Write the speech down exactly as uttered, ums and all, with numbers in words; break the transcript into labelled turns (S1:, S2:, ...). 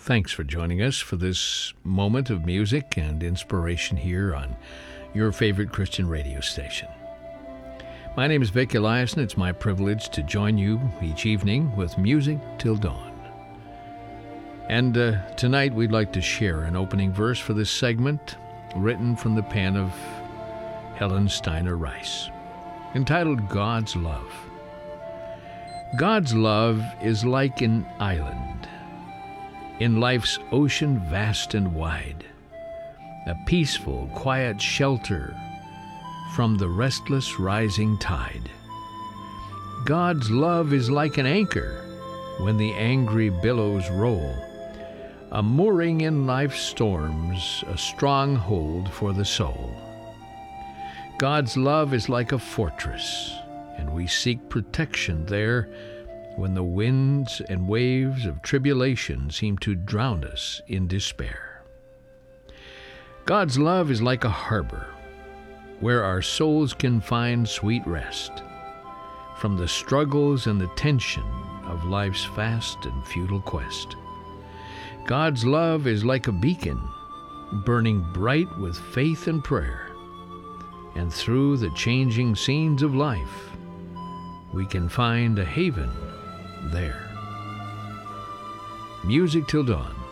S1: Thanks for joining us for this moment of music and inspiration here on your favorite Christian radio station. My name is Vic Eliason. It's my privilege to join you each evening with Music Till Dawn. And uh, tonight we'd like to share an opening verse for this segment written from the pen of Helen Steiner Rice, entitled God's Love. God's love is like an island in life's ocean vast and wide, a peaceful, quiet shelter from the restless rising tide. God's love is like an anchor when the angry billows roll, a mooring in life's storms, a stronghold for the soul. God's love is like a fortress, and we seek protection there when the winds and waves of tribulation seem to drown us in despair. God's love is like a harbor where our souls can find sweet rest from the struggles and the tension of life's fast and futile quest. God's love is like a beacon burning bright with faith and prayer, and through the changing scenes of life, we can find a haven there. Music Till Dawn